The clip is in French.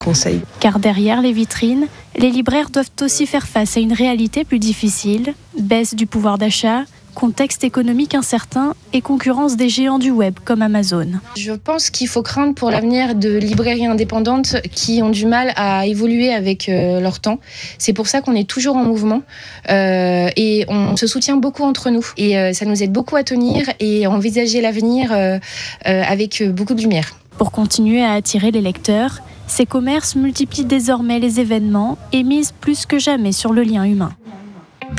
conseil. Car derrière les vitrines, les libraires doivent aussi faire face à une réalité plus difficile, baisse du pouvoir d'achat, contexte économique incertain et concurrence des géants du web comme Amazon. Je pense qu'il faut craindre pour l'avenir de librairies indépendantes qui ont du mal à évoluer avec leur temps. C'est pour ça qu'on est toujours en mouvement et on se soutient beaucoup entre nous. Et ça nous aide beaucoup à tenir et à envisager l'avenir avec beaucoup de lumière. Pour continuer à attirer les lecteurs, ces commerces multiplient désormais les événements et misent plus que jamais sur le lien humain.